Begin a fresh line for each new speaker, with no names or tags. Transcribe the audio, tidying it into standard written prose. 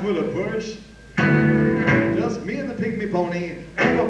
full of push. Just me and the pygmy pony.